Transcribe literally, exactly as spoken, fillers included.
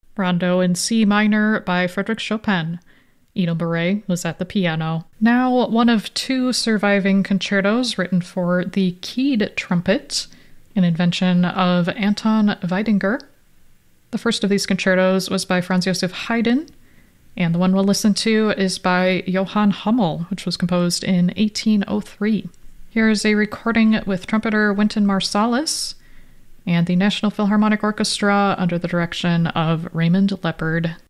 Rondo in C minor by Frédéric Chopin. Eno Barret was at the piano. Now, one of two surviving concertos written for the keyed trumpet, an invention of Anton Weidinger. The first of these concertos was by Franz Joseph Haydn, and the one we'll listen to is by Johann Hummel, which was composed in eighteen oh three. Here is a recording with trumpeter Wynton Marsalis and the National Philharmonic Orchestra under the direction of Raymond Leppard.